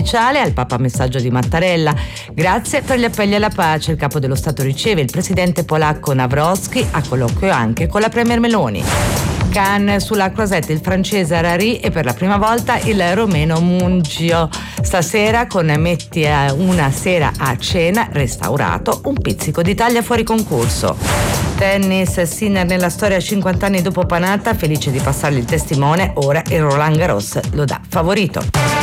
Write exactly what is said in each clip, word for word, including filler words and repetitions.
ufficiale, al Papa messaggio di Mattarella. Grazie per gli appelli alla pace. Il capo dello Stato riceve il presidente polacco Nawrocki, a colloquio anche con la premier Meloni. Cannes sulla Croisette, il francese Harari e per la prima volta il romeno Mungio. Stasera con Metti una sera a cena, restaurato, un pizzico d'Italia fuori concorso. Tennis, Sinner nella storia cinquanta anni dopo Panatta, felice di passargli il testimone, ora il Roland Garros lo dà favorito.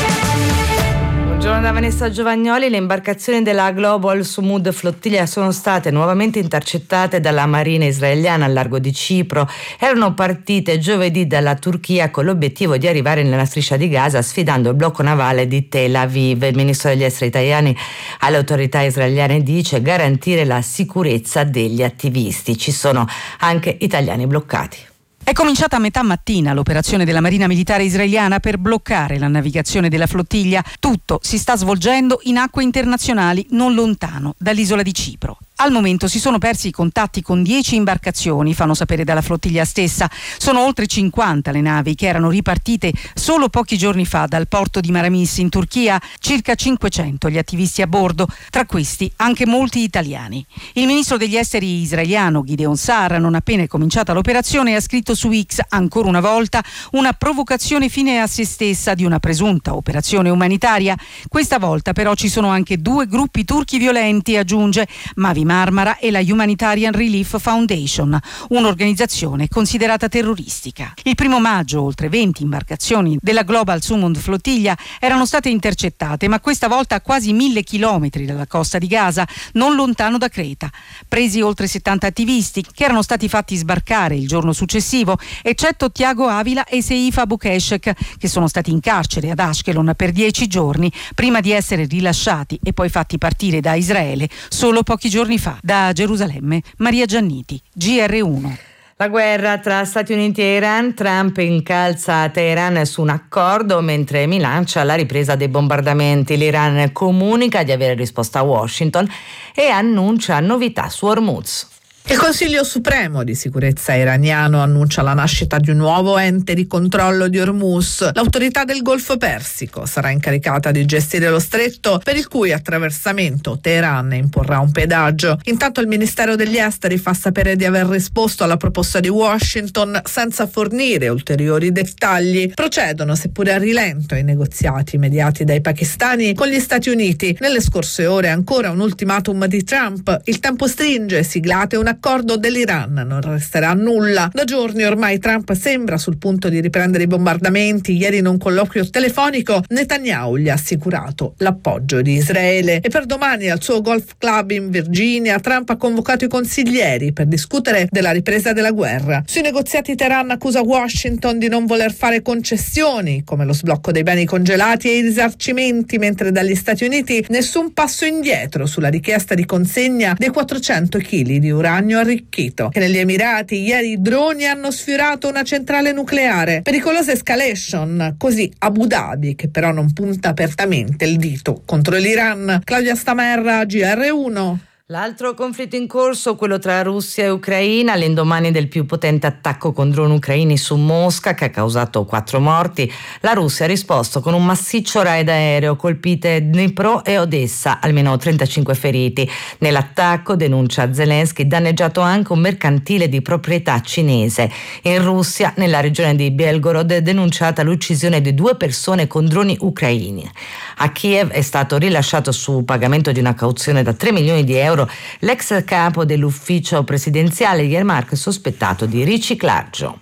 Buongiorno da Vanessa Giovagnoli. Le imbarcazioni della Global Sumud Flottiglia sono state nuovamente intercettate dalla marina israeliana al largo di Cipro. Erano partite giovedì dalla Turchia con l'obiettivo di arrivare nella striscia di Gaza, sfidando il blocco navale di Tel Aviv. Il ministro degli esteri italiani alle autorità israeliane dice garantire la sicurezza degli attivisti. Ci sono anche italiani bloccati. È cominciata a metà mattina l'operazione della Marina Militare israeliana per bloccare la navigazione della flottiglia. Tutto si sta svolgendo in acque internazionali non lontano dall'isola di Cipro. Al momento si sono persi i contatti con dieci imbarcazioni, fanno sapere dalla flottiglia stessa. Sono oltre cinquanta le navi che erano ripartite solo pochi giorni fa dal porto di Maramis in Turchia, circa cinquecento gli attivisti a bordo, tra questi anche molti italiani. Il ministro degli esteri israeliano Gideon Sa'ar, non appena è cominciata l'operazione, ha scritto su X ancora una volta una provocazione fine a se stessa di una presunta operazione umanitaria. Questa volta però ci sono anche due gruppi turchi violenti, aggiunge, Mavi Marmara e la Humanitarian Relief Foundation, un'organizzazione considerata terroristica. Il primo maggio oltre venti imbarcazioni della Global Sumud Flottiglia erano state intercettate, ma questa volta a quasi mille chilometri dalla costa di Gaza, non lontano da Creta. Presi oltre settanta attivisti che erano stati fatti sbarcare il giorno successivo, eccetto Tiago Avila e Seif Abukeshek, che sono stati in carcere ad Ashkelon per dieci giorni prima di essere rilasciati e poi fatti partire da Israele solo pochi giorni fa. Da Gerusalemme, Maria Gianniti, G R uno. La guerra tra Stati Uniti e Iran, Trump incalza Teheran su un accordo mentre minaccia la ripresa dei bombardamenti. L'Iran comunica di avere risposto a Washington e annuncia novità su Hormuz. Il Consiglio Supremo di Sicurezza iraniano annuncia la nascita di un nuovo ente di controllo di Hormuz. L'autorità del Golfo Persico sarà incaricata di gestire lo stretto, per il cui attraversamento Teheran imporrà un pedaggio. Intanto il Ministero degli Esteri fa sapere di aver risposto alla proposta di Washington senza fornire ulteriori dettagli. Procedono, seppure a rilento, i negoziati mediati dai pakistani con gli Stati Uniti. Nelle scorse ore ancora un ultimatum di Trump. Il tempo stringe, siglate una accordo dell'Iran, non resterà nulla. Da giorni ormai Trump sembra sul punto di riprendere i bombardamenti. Ieri in un colloquio telefonico Netanyahu gli ha assicurato l'appoggio di Israele. E per domani al suo golf club in Virginia Trump ha convocato i consiglieri per discutere della ripresa della guerra. Sui negoziati Teheran accusa Washington di non voler fare concessioni come lo sblocco dei beni congelati e i risarcimenti, mentre dagli Stati Uniti nessun passo indietro sulla richiesta di consegna dei quattrocento chili di uranio arricchito. E negli Emirati ieri i droni hanno sfiorato una centrale nucleare. Pericolosa escalation, così Abu Dhabi, che però non punta apertamente il dito contro l'Iran. Claudia Stamerra, G R uno. L'altro conflitto in corso, quello tra Russia e Ucraina, all'indomani del più potente attacco con droni ucraini su Mosca che ha causato quattro morti, la Russia ha risposto con un massiccio raid aereo, colpite Dnipro e Odessa, almeno trentacinque feriti. Nell'attacco, denuncia Zelensky, danneggiato anche un mercantile di proprietà cinese. In Russia, nella regione di Belgorod, è denunciata l'uccisione di due persone con droni ucraini. A Kiev è stato rilasciato su pagamento di una cauzione da tre milioni di euro l'ex capo dell'ufficio presidenziale Yermak, sospettato di riciclaggio.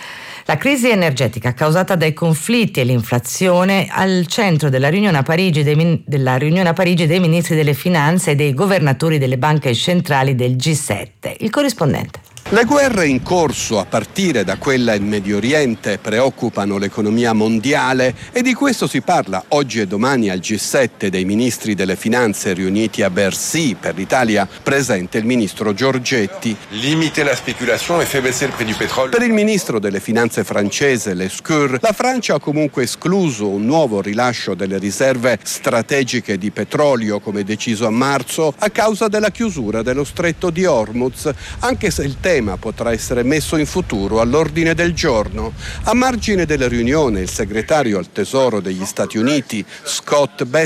La crisi energetica causata dai conflitti e l'inflazione al centro della riunione a Parigi dei, della riunione a Parigi dei ministri delle finanze e dei governatori delle banche centrali del G sette. Il corrispondente. Le guerre in corso, a partire da quella in Medio Oriente, preoccupano l'economia mondiale e di questo si parla oggi e domani al G sette dei ministri delle finanze riuniti a Bercy. Per l'Italia presente il ministro Giorgetti. Limiter la spéculation et faire baisser le prix du pétrole. Per il ministro delle finanze francese Lescure, la Francia ha comunque escluso un nuovo rilascio delle riserve strategiche di petrolio come deciso a marzo a causa della chiusura dello stretto di Hormuz, anche se il tema potrà essere messo in futuro all'ordine del giorno. A margine della riunione il segretario al Tesoro degli Stati Uniti Scott Bessent